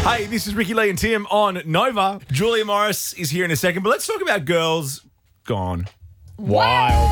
Hey, this is Ricky Lee and Tim on Nova. Julia Morris is here in a second, but let's talk about girls gone wild.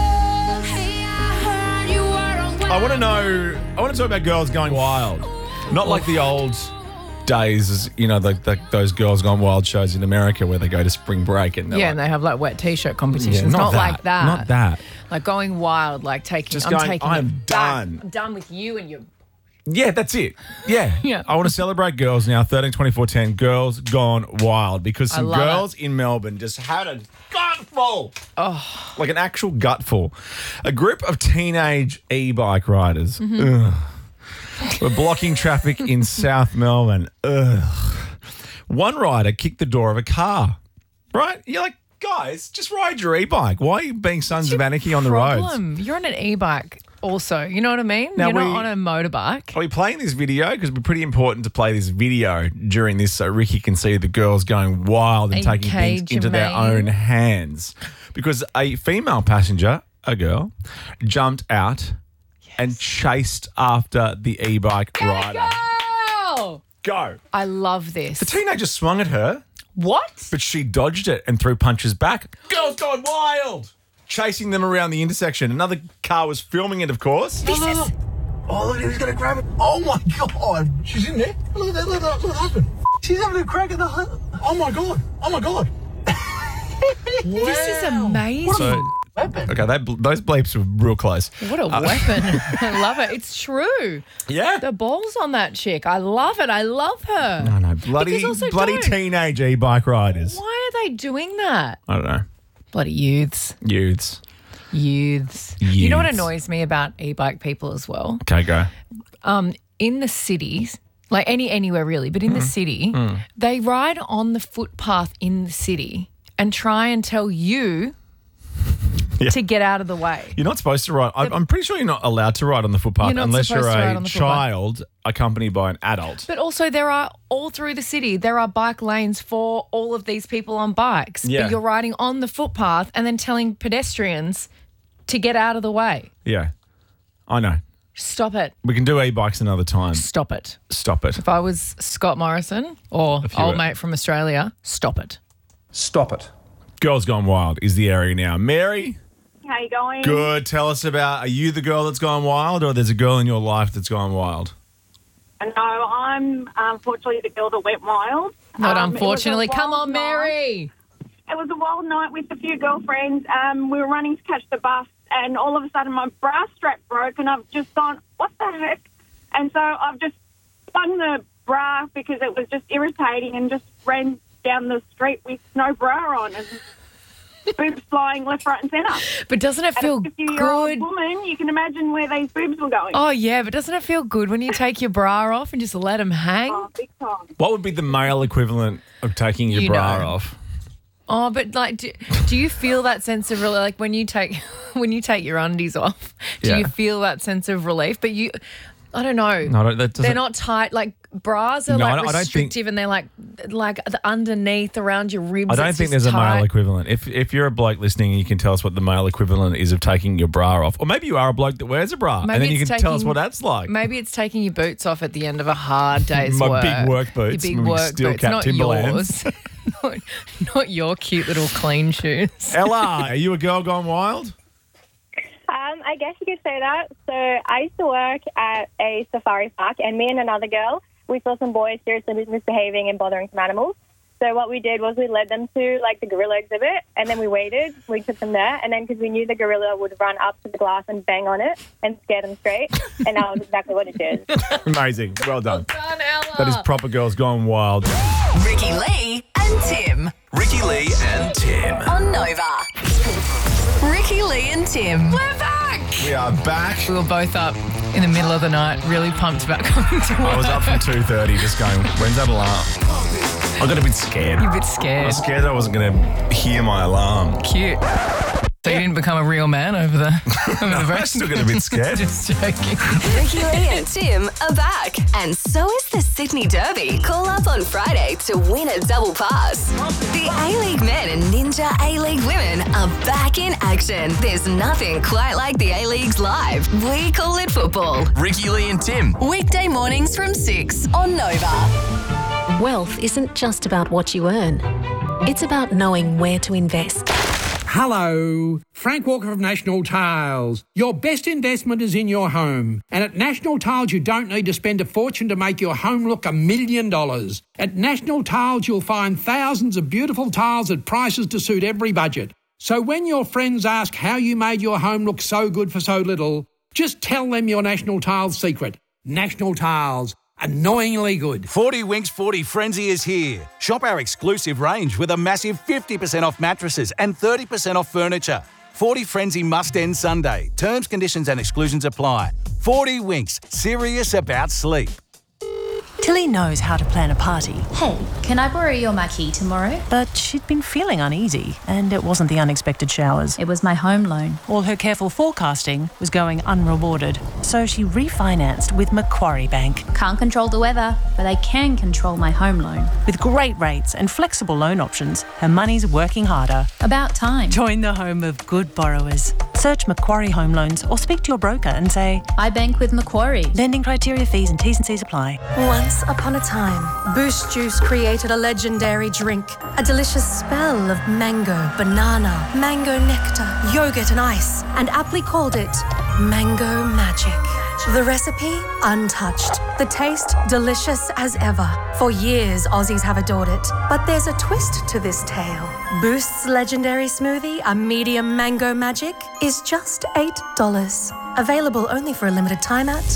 I want to talk about girls going wild. Not like the old days, you know, those Girls Gone Wild shows in America where they go to spring break and and they have like wet t-shirt competitions. not like that. Not that. Like going wild, like taking. I'm done. I'm done with you and your. Yeah, that's it. Yeah. Yeah. I want to celebrate girls now, 13, 24, 10, Girls Gone Wild, because some love girls in Melbourne just had a gutful. Oh. Like an actual gutful. A group of teenage e-bike riders were blocking traffic in South Melbourne. One rider kicked the door of a car. Right? You're like, guys, just ride your e-bike. Why are you being sons of anarchy on the roads? You're on an e-bike also. You know what I mean? Now You're not on a motorbike. Are we playing this video? Because it'd be pretty important to play this video during this so Ricky can see the girls going wild and taking things into their own hands. Because a female passenger, a girl, jumped out and chased after the e-bike rider. Go. I love this. The teenager swung at her. What? But she dodged it and threw punches back. Girls gone wild. Chasing them around the intersection. Another car was filming it, of course. Oh, look, he's going to grab it. Oh, my God. She's in there. Look at that. Look at the husband. She's having a crack at the husband. Oh, my God. Oh, my God. This is amazing. So, okay, those bleeps were real close. What a weapon. I love it. It's true. Yeah. The balls on that chick. I love it. I love her. No, bloody teenage e-bike riders. Why are they doing that? I don't know. Bloody youths. You know what annoys me about e-bike people as well? Okay, go. In the cities, like anywhere really, but in the city, they ride on the footpath in the city and try and tell you to get out of the way. You're not supposed to ride. I'm pretty sure you're not allowed to ride on the footpath unless you're a child accompanied by an adult. But also all through the city, there are bike lanes for all of these people on bikes. Yeah. But you're riding on the footpath and then telling pedestrians to get out of the way. Yeah, I know. Stop it. We can do e-bikes another time. Stop it. Stop it. If I was Scott Morrison or old mate from Australia, stop it. Stop it. Girls Gone Wild is the area now. Mary? How you going? Good. Tell us are you the girl that's gone wild, or there's a girl in your life that's gone wild? No, I'm unfortunately the girl that went wild. Not unfortunately. It was a Come wild on, night. Mary. It was a wild night with a few girlfriends. We were running to catch the bus, and all of a sudden my bra strap broke, and I've just gone, what the heck? And so I've just spun the bra because it was just irritating and just ran down the street with no bra on and boobs flying left, right and centre. But doesn't it feel As a 50-year-old good? woman, you can imagine where these boobs were going. Oh, yeah, but doesn't it feel good when you take your bra off and just let them hang? Oh, big time. What would be the male equivalent of taking your bra know. off? Oh, but like, do you feel that sense of like when you take your undies off? Do you feel that sense of relief? But I don't know. No, they're not tight. Like bras are I don't restrictive, and they're like the underneath around your ribs. I don't think there's a male equivalent. If you're a bloke listening, you can tell us what the male equivalent is of taking your bra off. Or maybe you are a bloke that wears a bra, and then you can tell us what that's like. Maybe it's taking your boots off at the end of a hard day's My work. big work boots. Your big work steel boots, cap not Timberlands. yours. not your cute little clean shoes. Ella, are you a girl gone wild? I guess you could say that. So I used to work at a safari park, and me and another girl, we saw some boys seriously misbehaving and bothering some animals. So what we did was we led them to like the gorilla exhibit, and then we waited. We took them there, and then because we knew the gorilla would run up to the glass and bang on it and scare them straight, and that was exactly what it did. Amazing. Well done. Well done, Ella. That is proper girls gone wild. Ricky Lee and Tim. Ricky Lee and Tim. On Nova. Ricky Lee and Tim. We're back. We are back. We were both up in the middle of the night, really pumped about coming to work. I was up from 2:30 just going, when's that alarm? I got a bit scared. You're a bit I scared. was scared I wasn't going to hear my alarm. Cute. So you didn't become a real man over the I still get a bit scared. Just joking. Ricky Lee and Tim are back. And so is the Sydney Derby. Call up on Friday to win a double pass. The A-League men and Ninja A-League women are back in action. There's nothing quite like the A-Leagues live. We call it football. Ricky Lee and Tim. Weekday mornings from 6 on Nova. Wealth isn't just about what you earn. It's about knowing where to invest. Hello, Frank Walker of National Tiles. Your best investment is in your home. And at National Tiles, you don't need to spend a fortune to make your home look $1 million. At National Tiles, you'll find thousands of beautiful tiles at prices to suit every budget. So when your friends ask how you made your home look so good for so little, just tell them your National Tiles secret. National Tiles. Annoyingly good. 40 Winks 40 Frenzy is here. Shop our exclusive range with a massive 50% off mattresses and 30% off furniture. 40 Frenzy must end Sunday. Terms, conditions and exclusions apply. 40 Winks. Serious about sleep. Tilly knows how to plan a party. Hey, can I borrow your marquee tomorrow? But she'd been feeling uneasy, and it wasn't the unexpected showers. It was my home loan. All her careful forecasting was going unrewarded. So she refinanced with Macquarie Bank. Can't control the weather, but I can control my home loan. With great rates and flexible loan options, her money's working harder. About time. Join the home of good borrowers. Search Macquarie Home Loans or speak to your broker and say, I bank with Macquarie. Lending criteria, fees and T's and C's apply. Once upon a time, Boost Juice created a legendary drink. A delicious spell of mango, banana, mango nectar, yogurt and ice, and aptly called it Mango Magic. The recipe, untouched. The taste, delicious as ever. For years, Aussies have adored it. But there's a twist to this tale. Boost's legendary smoothie, a medium Mango Magic, is just $8. Available only for a limited time at...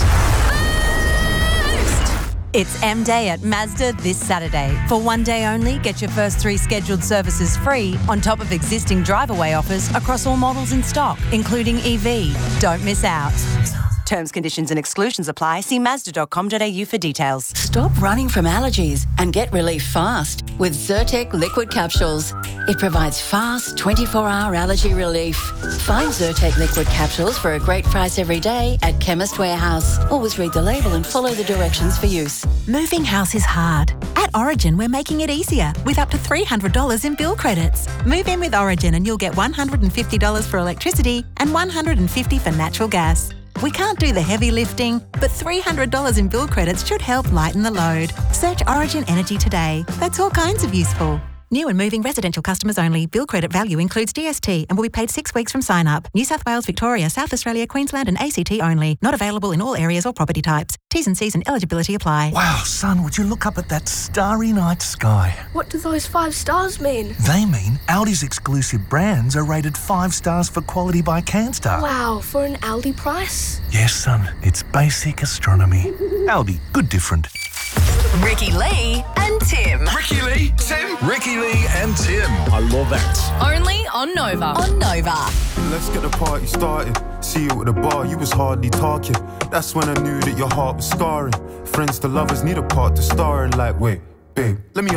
It's M-Day at Mazda this Saturday. For one day only, get your first 3 scheduled services free on top of existing drive-away offers across all models in stock, including EV. Don't miss out. Terms, conditions and exclusions apply. See Mazda.com.au for details. Stop running from allergies and get relief fast with Zyrtec liquid capsules. It provides fast 24-hour allergy relief. Find Zyrtec liquid capsules for a great price every day at Chemist Warehouse. Always read the label and follow the directions for use. Moving house is hard. At Origin, we're making it easier with up to $300 in bill credits. Move in with Origin and you'll get $150 for electricity and $150 for natural gas. We can't do the heavy lifting, but $300 in bill credits should help lighten the load. Search Origin Energy today. That's all kinds of useful. New and moving residential customers only. Bill credit value includes DST and will be paid 6 weeks from sign up. New South Wales, Victoria, South Australia, Queensland and ACT only. Not available in all areas or property types. T's and C's and eligibility apply. Wow, son, would you look up at that starry night sky? What do those 5 stars mean? They mean Aldi's exclusive brands are rated 5 stars for quality by CanStar. Wow, for an Aldi price? Yes, son, it's basic astronomy. Aldi, good different. Ricky Lee and Tim. Ricky Lee, Tim. Ricky Lee and Tim. I love that. Only on Nova. On Nova. Let's get the party started. See you at the bar, you was hardly talking. That's when I knew that your heart was scarring. Friends to lovers need a part to star in. Like, wait, babe, let me